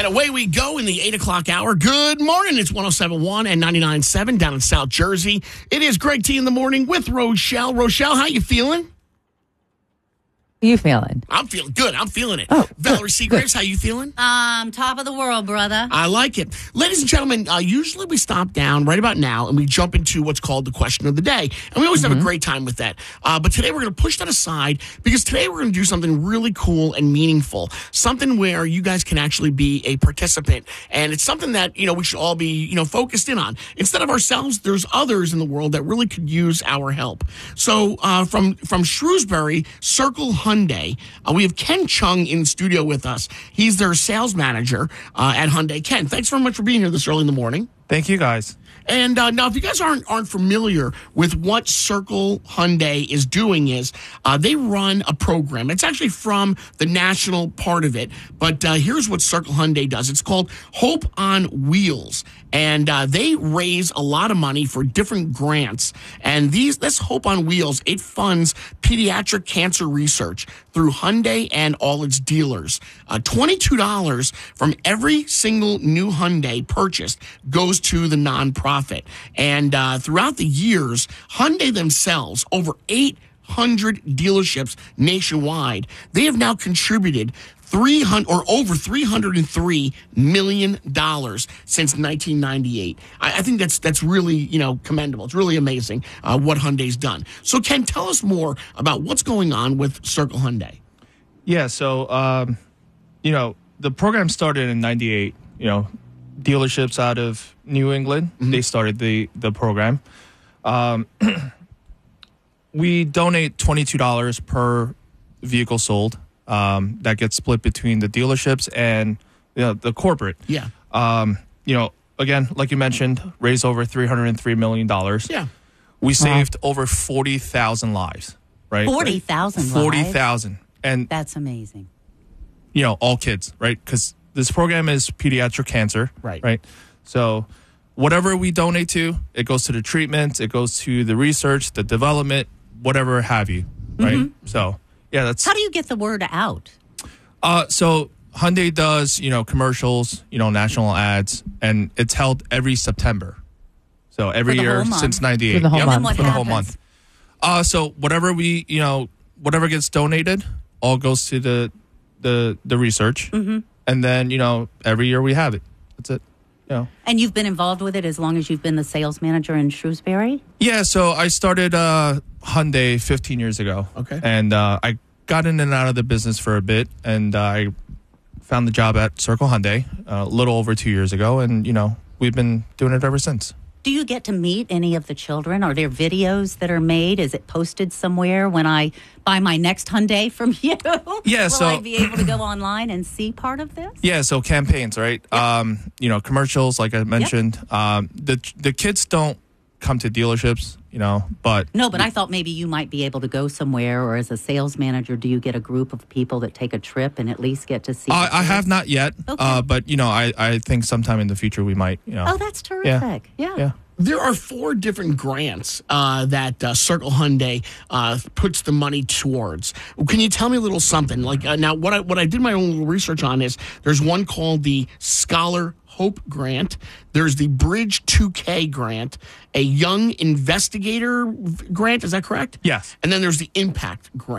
And away we go in the 8 o'clock hour. Good morning. It's 107.1 and 99.7 down in South Jersey. It is Greg T in the morning with Rochelle. Rochelle, how you feeling? You feeling? I'm feeling good. I'm feeling it. Oh, Valerie Seagraves, how you feeling? Top of the world, brother. I like it. Ladies and gentlemen, usually we stop down right about now and we jump into what's called the question of the day. And we always have a great time with that. But today we're going to push that aside because today we're going to do something really cool and meaningful. Something where you guys can actually be a participant. And it's something that, we should all be, focused in on. Instead of ourselves, there's others in the world that really could use our help. So from Shrewsbury, Circle Hyundai, we have Ken Chung in studio with us. He's their sales manager at Hyundai. Ken, thanks very much for being here this early in the morning. Thank you, guys. And now, if you guys aren't familiar with what Circle Hyundai is doing, they run a program. It's actually from the national part of it, but here's what Circle Hyundai does. It's called Hope on Wheels, and they raise a lot of money for different grants. And this Hope on Wheels, it funds pediatric cancer research through Hyundai and all its dealers. $22 from every single new Hyundai purchased goes to the nonprofit. And throughout the years, Hyundai themselves, over 800 dealerships nationwide, they have now contributed over $303 million since 1998. I think that's really, commendable. It's really amazing what Hyundai's done. So, Ken, tell us more about what's going on with Circle Hyundai. Yeah, so, the program started in 98, dealerships out of New England, they started the program. We donate $22 per vehicle sold. That gets split between the dealerships and the corporate. Yeah. Again, like you mentioned, raised over $303 million. Yeah. We saved over 40,000 lives, right? 40,000 lives? 40,000. And that's amazing. All kids, right? Because this program is pediatric cancer. Right. So whatever we donate to, it goes to the treatment, it goes to the research, the development, whatever have you, right? So, yeah, that's... How do you get the word out? So Hyundai does, commercials, national ads, and it's held every September. So every year since 98. For the whole month. For the whole month. So whatever whatever gets donated, all goes to the research. And then, every year we have it. That's it. And you've been involved with it as long as you've been the sales manager in Shrewsbury? Yeah, so I started Hyundai 15 years ago. Okay. And I got in and out of the business for a bit, and I found the job at Circle Hyundai a little over 2 years ago, and, we've been doing it ever since. Do you get to meet any of the children? Are there videos that are made? Is it posted somewhere when I buy my next Hyundai from you? Yeah, Will I be able to go online and see part of this? Yeah, so campaigns, right? Yep. Commercials, like I mentioned. The kids don't come to dealerships, but... No, but I thought maybe you might be able to go somewhere, or as a sales manager, do you get a group of people that take a trip and at least get to see? I have not yet, Okay. but, I think sometime in the future we might, Oh, that's terrific. Yeah. There are 4 different grants that Circle Hyundai puts the money towards. Can you tell me a little something? Now, what I did my own little research on is there's one called the Scholar Hope Grant. There's the Bridge 2K grant, a Young Investigator grant. Is that correct? Yes. And then there's the Impact grant.